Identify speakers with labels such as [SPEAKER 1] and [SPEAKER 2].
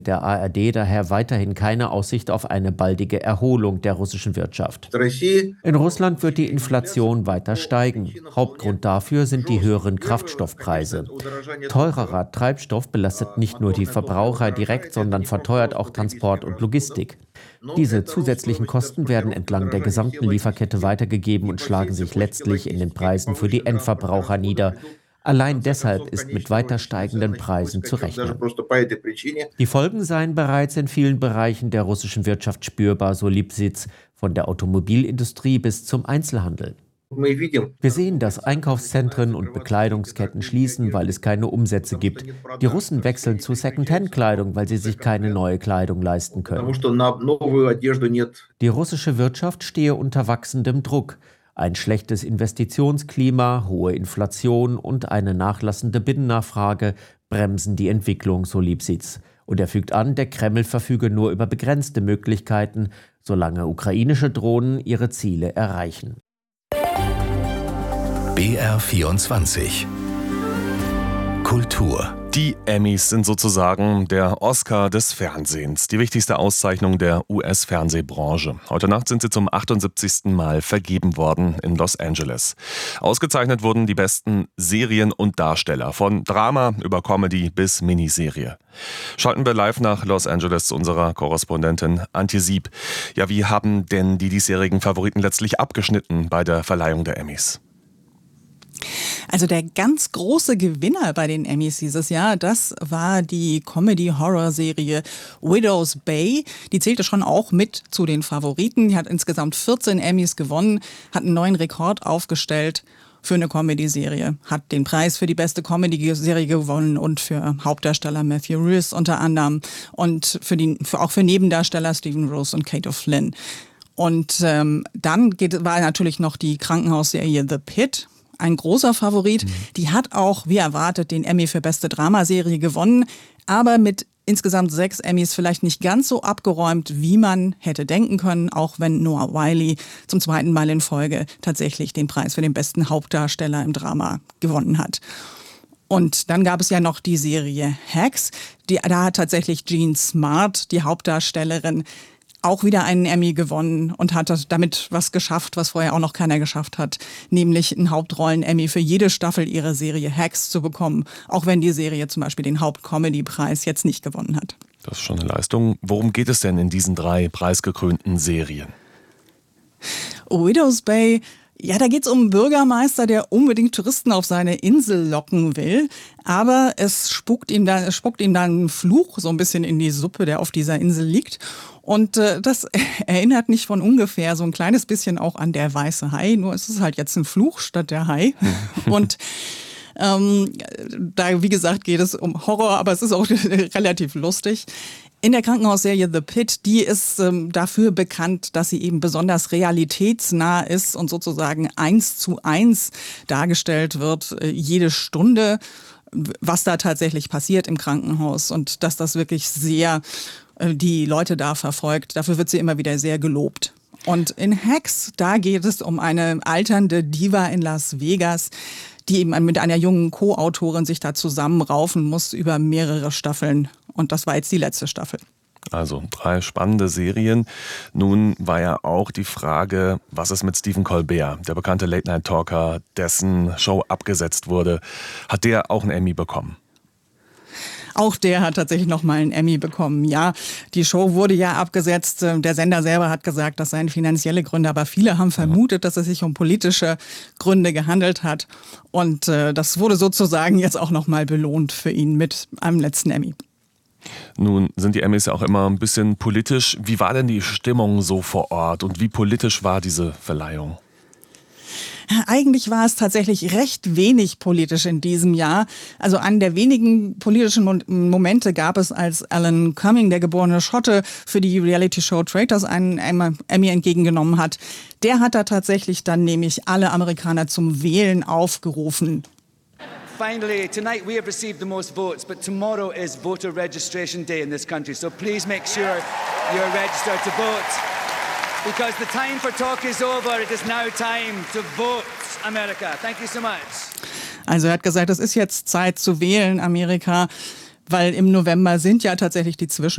[SPEAKER 1] Der ARD daher weiterhin keine Aussicht auf eine baldige Erholung der russischen Wirtschaft. In Russland wird die Inflation weiter steigen. Hauptgrund dafür sind die höheren Kraftstoffpreise. Teurerer Treibstoff belastet nicht nur die Verbraucher direkt, sondern verteuert auch Transport und Logistik. Diese zusätzlichen Kosten werden entlang der gesamten Lieferkette weitergegeben und schlagen sich letztlich in den Preisen für die Endverbraucher nieder. Allein deshalb ist mit weiter steigenden Preisen zu rechnen. Die Folgen seien bereits in vielen Bereichen der russischen Wirtschaft spürbar, so Lipsitz, von der Automobilindustrie bis zum Einzelhandel. Wir sehen, dass Einkaufszentren und Bekleidungsketten schließen, weil es keine Umsätze gibt. Die Russen wechseln zu Second-Hand-Kleidung, weil sie sich keine neue Kleidung leisten können. Die russische Wirtschaft stehe unter wachsendem Druck. Ein schlechtes Investitionsklima, hohe Inflation und eine nachlassende Binnennachfrage bremsen die Entwicklung, so Lipsitz. Und er fügt an, der Kreml verfüge nur über begrenzte Möglichkeiten, solange ukrainische Drohnen ihre Ziele erreichen.
[SPEAKER 2] BR24 Kultur.
[SPEAKER 3] Die Emmys sind sozusagen der Oscar des Fernsehens, die wichtigste Auszeichnung der US-Fernsehbranche. Heute Nacht sind sie zum 78. Mal vergeben worden in Los Angeles. Ausgezeichnet wurden die besten Serien und Darsteller, von Drama über Comedy bis Miniserie. Schalten wir live nach Los Angeles zu unserer Korrespondentin Antje Sieb. Ja, wie haben denn die diesjährigen Favoriten letztlich abgeschnitten bei der Verleihung der Emmys?
[SPEAKER 4] Also der ganz große Gewinner bei den Emmys dieses Jahr, das war die Comedy-Horror-Serie Widow's Bay. Die zählte schon auch mit zu den Favoriten. Die hat insgesamt 14 Emmys gewonnen, hat einen neuen Rekord aufgestellt für eine Comedy-Serie. Hat den Preis für die beste Comedy-Serie gewonnen und für Hauptdarsteller Matthew Rhys unter anderem und auch für Nebendarsteller Stephen Ross und Kate O'Flynn. Und dann war natürlich noch die Krankenhausserie The Pitt. Ein großer Favorit. Die hat auch, wie erwartet, den Emmy für beste Dramaserie gewonnen, aber mit insgesamt 6 Emmys vielleicht nicht ganz so abgeräumt, wie man hätte denken können, auch wenn Noah Wyle zum 2. Mal in Folge tatsächlich den Preis für den besten Hauptdarsteller im Drama gewonnen hat. Und dann gab es ja noch die Serie Hacks. Da hat tatsächlich Jean Smart, die Hauptdarstellerin, auch wieder einen Emmy gewonnen und hat damit was geschafft, was vorher auch noch keiner geschafft hat, nämlich einen Hauptrollen-Emmy für jede Staffel ihrer Serie Hacks zu bekommen, auch wenn die Serie zum Beispiel den Haupt-Comedy-Preis jetzt nicht gewonnen hat.
[SPEAKER 3] Das ist schon eine Leistung. Worum geht es denn in diesen 3 preisgekrönten Serien?
[SPEAKER 4] Widow's Bay. Ja, da geht's um einen Bürgermeister, der unbedingt Touristen auf seine Insel locken will. Aber es spuckt ihm dann ein Fluch so ein bisschen in die Suppe, der auf dieser Insel liegt. Und das erinnert nicht von ungefähr so ein kleines bisschen auch an der weiße Hai. Nur ist es halt jetzt ein Fluch statt der Hai. Und da, wie gesagt, geht es um Horror, aber es ist auch relativ lustig. In der Krankenhausserie The Pitt, die ist dafür bekannt, dass sie eben besonders realitätsnah ist und sozusagen 1:1 dargestellt wird, jede Stunde, was da tatsächlich passiert im Krankenhaus und dass das wirklich sehr die Leute da verfolgt. Dafür wird sie immer wieder sehr gelobt. Und in Hacks, da geht es um eine alternde Diva in Las Vegas, die eben mit einer jungen Co-Autorin sich da zusammenraufen muss über mehrere Staffeln. Und das war jetzt die letzte Staffel.
[SPEAKER 3] Also 3 spannende Serien. Nun war ja auch die Frage, was ist mit Stephen Colbert, der bekannte Late-Night-Talker, dessen Show abgesetzt wurde. Hat der auch einen Emmy bekommen?
[SPEAKER 4] Auch der hat tatsächlich nochmal einen Emmy bekommen. Ja, die Show wurde ja abgesetzt. Der Sender selber hat gesagt, das seien finanzielle Gründe. Aber viele haben vermutet, dass es sich um politische Gründe gehandelt hat. Und das wurde sozusagen jetzt auch nochmal belohnt für ihn mit einem letzten Emmy.
[SPEAKER 3] Nun sind die Emmys ja auch immer ein bisschen politisch. Wie war denn die Stimmung so vor Ort und wie politisch war diese Verleihung?
[SPEAKER 4] Eigentlich war es tatsächlich recht wenig politisch in diesem Jahr. Also einen der wenigen politischen Momente gab es, als Alan Cumming, der geborene Schotte, für die Reality-Show Traitors einen Emmy entgegengenommen hat. Der hat da tatsächlich dann nämlich alle Amerikaner zum Wählen aufgerufen.
[SPEAKER 5] Finally, tonight we have received the most votes, but tomorrow is voter registration day in this country. So please make sure you're registered to vote. Because the time for talk is over. It is now time to vote, America. Thank you so much.
[SPEAKER 4] Also er hat gesagt, es ist jetzt Zeit zu wählen, Amerika, weil im November sind ja tatsächlich die